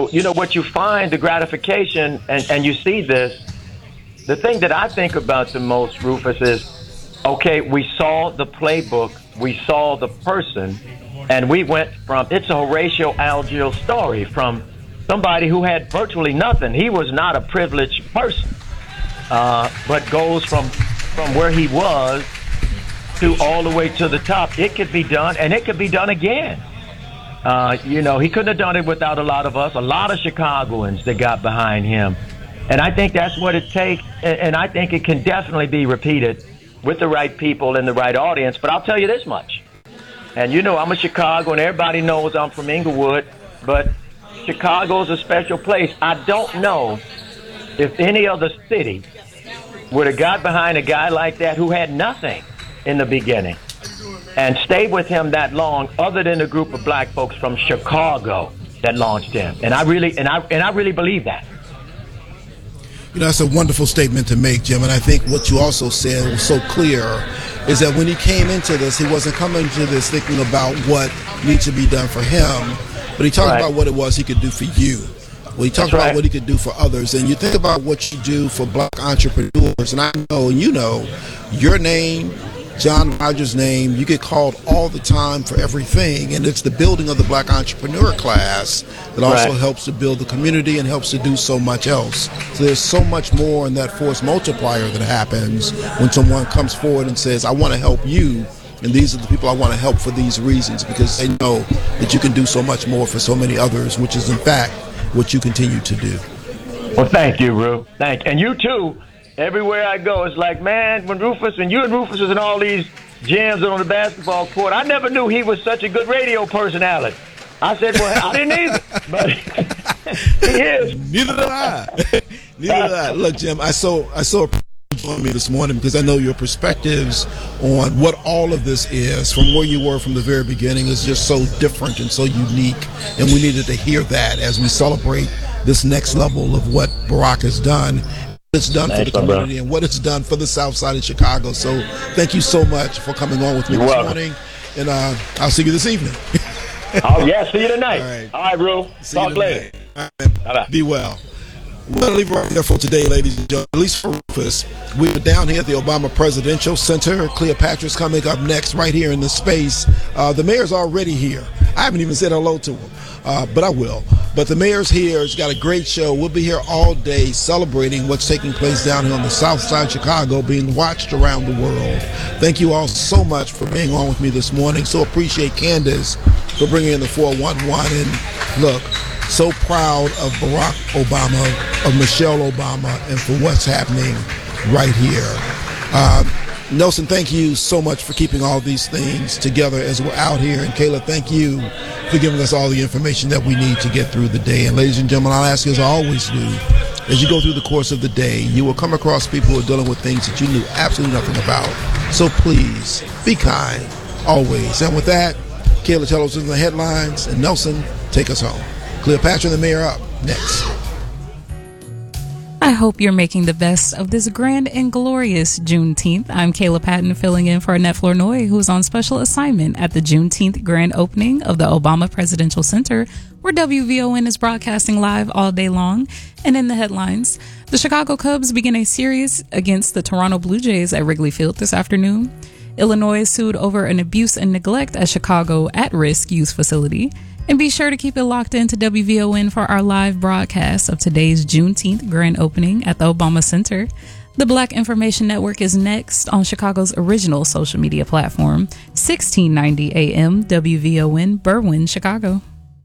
so, what you find, the gratification, and you see this, the thing that I think about the most, Rufus, is, okay, we saw the playbook, we saw the person, and we went from, it's a Horatio Algill story, from somebody who had virtually nothing. He was not a privileged person, but goes from where he was to all the way to the top. It could be done, and it could be done again. He couldn't have done it without a lot of us, a lot of Chicagoans that got behind him. And I think that's what it takes, and I think it can definitely be repeated with the right people and the right audience. But I'll tell you this much, and I'm a Chicago, and everybody knows I'm from Inglewood, but Chicago's a special place. I don't know if any other city would have got behind a guy like that who had nothing in the beginning and stayed with him that long, other than a group of black folks from Chicago that launched him. And I really believe that. That's a wonderful statement to make, Jim. And I think what you also said was so clear is that when he came into this, he wasn't coming to this thinking about what needs to be done for him, but he talked about what it was he could do for you. Well, he talked about what he could do for others. And you think about what you do for black entrepreneurs. And I know, and your name, John Rogers' name, you get called all the time for everything. And it's the building of the black entrepreneur class that also helps to build the community and helps to do so much else. So there's so much more in that force multiplier that happens when someone comes forward and says, I want to help you. And these are the people I want to help for these reasons, because they know that you can do so much more for so many others, which is, in fact, what you continue to do. Well, thank you, Ru. Thank you. And you, too. Everywhere I go, it's like, man, when you and Rufus was in all these gyms on the basketball court, I never knew he was such a good radio personality. I said, well, I didn't either, but he is. Neither did I. Neither did I. Look, Jim, I saw join me this morning because I know your perspectives on what all of this is from where you were from the very beginning is just so different and so unique, and we needed to hear that as we celebrate this next level of what Barack has done. It's done for the community and what it's done for the South Side of Chicago. So thank you so much for coming on with me this morning, and I'll see you this evening. Oh yeah, see you tonight. All right, Ru. Talk later. Right. Be well. We're going to leave right there for today, ladies and gentlemen, at least for Rufus. We were down here at the Obama Presidential Center. Cleopatra's coming up next right here in the space. The mayor's already here. I haven't even said hello to him, but I will. But the mayor's here. He's got a great show. We'll be here all day celebrating what's taking place down here on the South Side of Chicago, being watched around the world. Thank you all so much for being on with me this morning. So appreciate Candace for bringing in the 411. And look, so proud of Barack Obama, of Michelle Obama, and for what's happening right here. Nelson, thank you so much for keeping all these things together as we're out here. And Kayla, thank you for giving us all the information that we need to get through the day. And ladies and gentlemen, I'll ask you, as I always do, as you go through the course of the day, you will come across people who are dealing with things that you knew absolutely nothing about. So please, be kind, always. And with that, Kayla, tell us the headlines, and Nelson, take us home. Cleopatra and the mayor up next. I hope you're making the best of this grand and glorious Juneteenth. I'm Kayla Patton, filling in for Annette Flournoy, who's on special assignment at the Juneteenth grand opening of the Obama Presidential Center, where WVON is broadcasting live all day long. And in the headlines, the Chicago Cubs begin a series against the Toronto Blue Jays at Wrigley Field this afternoon. Illinois sued over an abuse and neglect at Chicago at-risk youth facility. And be sure to keep it locked into WVON for our live broadcast of today's Juneteenth grand opening at the Obama Center. The Black Information Network is next on Chicago's original social media platform, 1690 AM WVON, Berwyn, Chicago.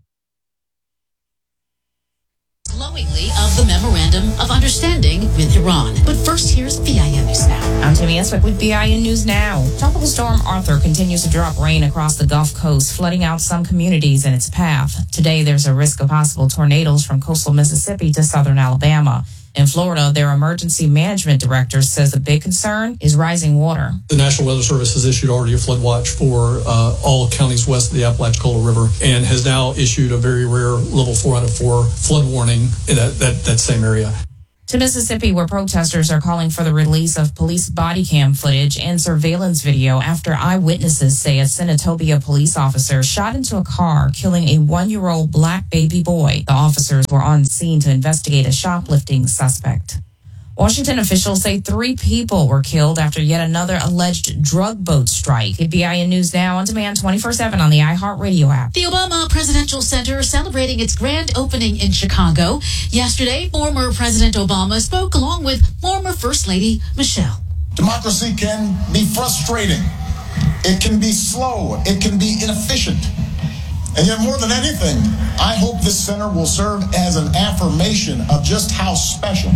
Glowingly of the Memorandum of Understanding with Iran. But first, here's BIN News Now. I'm Timmy Eswick with BIN News Now. Tropical storm Arthur continues to drop rain across the Gulf Coast, flooding out some communities in its path. Today, there's a risk of possible tornadoes from coastal Mississippi to southern Alabama. In Florida, their emergency management director says the big concern is rising water. The National Weather Service has issued already a flood watch for all counties west of the Apalachicola River and has now issued a very rare level 4 out of 4 flood warning in that same area. To Mississippi, where protesters are calling for the release of police body cam footage and surveillance video after eyewitnesses say a Senatobia police officer shot into a car, killing a 1-year-old black baby boy. The officers were on scene to investigate a shoplifting suspect. Washington officials say 3 people were killed after yet another alleged drug boat strike. At BIN News Now on demand 24/7 on the iHeartRadio app. The Obama Presidential Center celebrating its grand opening in Chicago. Yesterday, former President Obama spoke along with former First Lady Michelle. Democracy can be frustrating. It can be slow. It can be inefficient. And yet, more than anything, I hope this center will serve as an affirmation of just how special,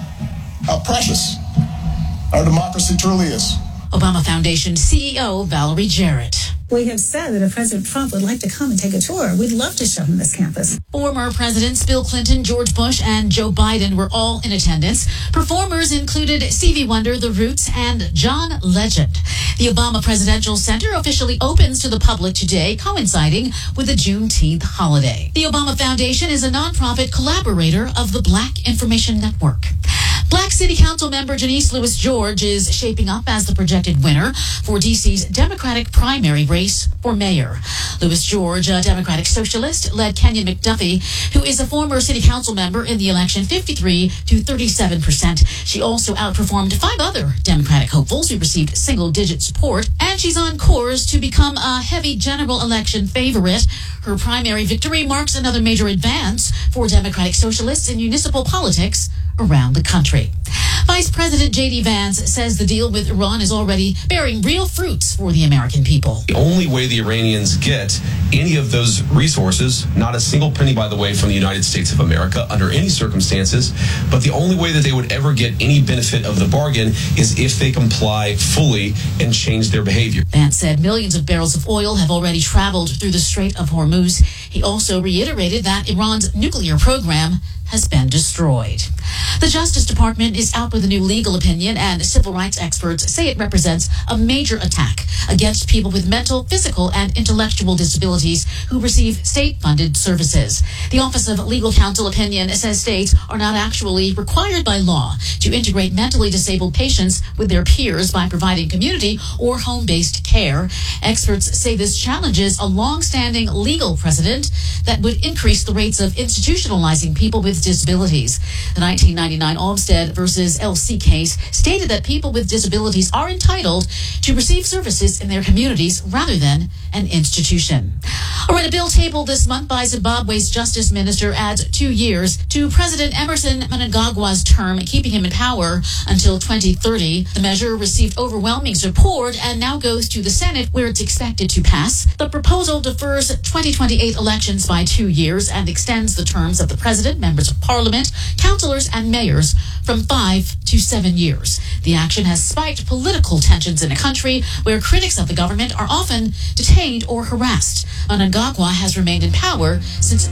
how precious our democracy truly is. Obama Foundation CEO Valerie Jarrett. We have said that if President Trump would like to come and take a tour, we'd love to show him this campus. Former Presidents Bill Clinton, George Bush, and Joe Biden were all in attendance. Performers included Stevie Wonder, The Roots, and John Legend. The Obama Presidential Center officially opens to the public today, coinciding with the Juneteenth holiday. The Obama Foundation is a nonprofit collaborator of the Black Information Network. Black City Council member Janice Lewis George is shaping up as the projected winner for D.C.'s Democratic primary race for mayor. Lewis George, a Democratic socialist, led Kenyon McDuffie, who is a former city council member in the election, 53 to 37%. She also outperformed 5 other Democratic hopefuls who received single-digit support, and she's on course to become a heavy general election favorite. Her primary victory marks another major advance for Democratic socialists in municipal politics around the country. Vice President J.D. Vance says the deal with Iran is already bearing real fruits for the American people. The only way the Iranians get any of those resources, not a single penny, by the way, from the United States of America under any circumstances, but the only way that they would ever get any benefit of the bargain is if they comply fully and change their behavior. Vance said millions of barrels of oil have already traveled through the Strait of Hormuz. He also reiterated that Iran's nuclear program has been destroyed. The Justice Department is out with a new legal opinion, and civil rights experts say it represents a major attack against people with mental, physical, and intellectual disabilities who receive state-funded services. The Office of Legal Counsel opinion says states are not actually required by law to integrate mentally disabled patients with their peers by providing community or home-based care. Experts say this challenges a long-standing legal precedent that would increase the rates of institutionalizing people with disabilities. The 1999 Olmstead versus LC case stated that people with disabilities are entitled to receive services in their communities rather than an institution. All right, a bill tabled this month by Zimbabwe's Justice Minister adds 2 years to President Emerson Mnangagwa's term, keeping him in power until 2030. The measure received overwhelming support and now goes to the Senate, where it's expected to pass. The proposal defers 2028 elections by 2 years and extends the terms of the president, members of parliament, councilors, and mayors from 5 to 7 years. The action has spiked political tensions in a country where critics of the government are often detained or harassed. Mnangagwa has remained in power since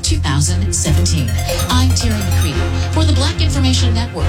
2017. I'm Terry McCready for the Black Information Network.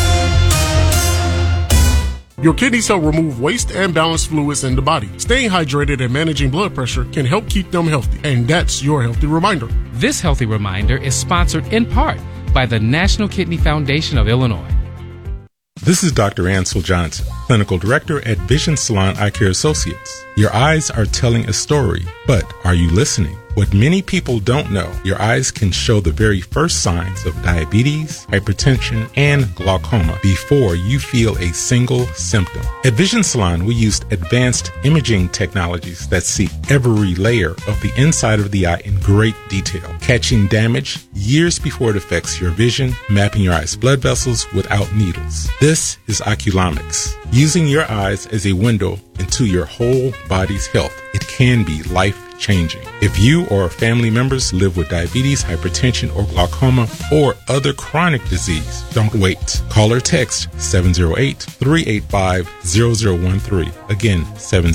Your kidneys help remove waste and balance fluids in the body. Staying hydrated and managing blood pressure can help keep them healthy. And that's your Healthy Reminder. This Healthy Reminder is sponsored in part by the National Kidney Foundation of Illinois. This is Dr. Ansel Johnson, Clinical Director at Vision Salon Eye Care Associates. Your eyes are telling a story, but are you listening? What many people don't know, your eyes can show the very first signs of diabetes, hypertension, and glaucoma before you feel a single symptom. At Vision Salon, we used advanced imaging technologies that see every layer of the inside of the eye in great detail, catching damage years before it affects your vision, mapping your eye's blood vessels without needles. This is Oculomics, using your eyes as a window into your whole body's health. It can be life-changing. If you or family members live with diabetes, hypertension, or glaucoma, or other chronic disease, don't wait. Call or text 708-385-0013. Again,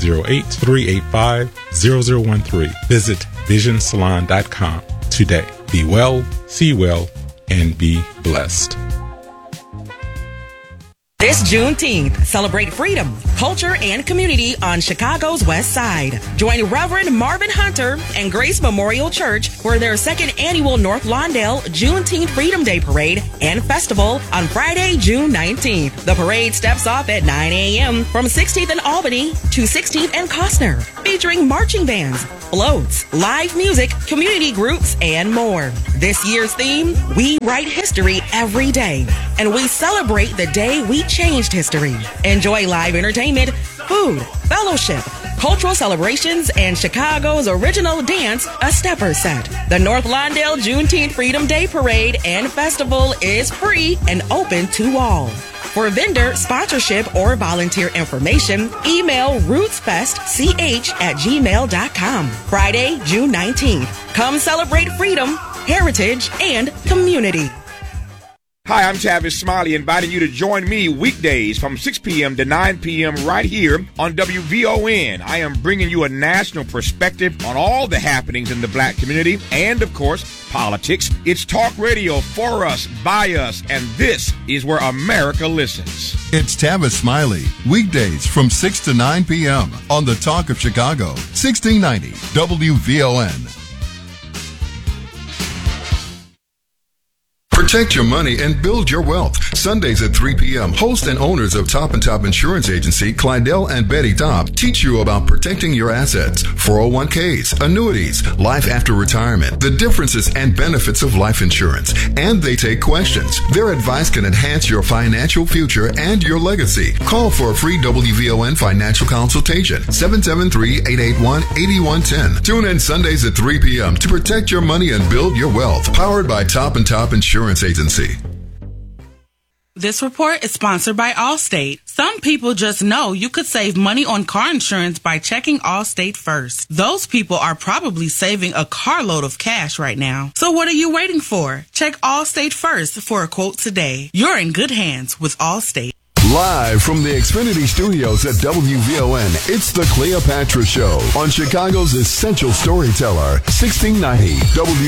708-385-0013. Visit visionsalon.com today. Be well, see well, and be blessed. This Juneteenth, celebrate freedom, culture, and community on Chicago's West Side. Join Reverend Marvin Hunter and Grace Memorial Church for their second annual North Lawndale Juneteenth Freedom Day Parade and Festival on Friday, June 19th. The parade steps off at 9 a.m. from 16th and Albany to 16th and Costner, featuring marching bands, floats, live music, community groups, and more. This year's theme, We Write History Every Day, and we celebrate the day we changed history. Enjoy live entertainment, food, fellowship, cultural celebrations, and Chicago's original dance, A Stepper Set. The North Lawndale Juneteenth Freedom Day Parade and Festival is free and open to all. For vendor, sponsorship, or volunteer information, email rootsfestch@gmail.com. Friday, June 19th. Come celebrate freedom, heritage, and community. Hi, I'm Tavis Smiley, inviting you to join me weekdays from 6 p.m. to 9 p.m. right here on WVON. I am bringing you a national perspective on all the happenings in the black community and, of course, politics. It's talk radio for us, by us, and this is where America listens. It's Tavis Smiley, weekdays from 6 to 9 p.m. on the Talk of Chicago, 1690 WVON. Protect your money and build your wealth. Sundays at 3 p.m. Host and owners of Top & Top Insurance Agency, Clydell and Betty Top, teach you about protecting your assets, 401ks, annuities, life after retirement, the differences and benefits of life insurance, and they take questions. Their advice can enhance your financial future and your legacy. Call for a free WVON financial consultation, 773-881-8110. Tune in Sundays at 3 p.m. to protect your money and build your wealth. Powered by Top & Top Insurance Agency. This report is sponsored by Allstate. Some people just know you could save money on car insurance by checking Allstate first. Those people are probably saving a carload of cash right now. So what are you waiting for? Check Allstate first for a quote today. You're in good hands with Allstate. Live from the Xfinity Studios at WVON, it's the Cleopatra Show on Chicago's essential storyteller, 1690 WVON.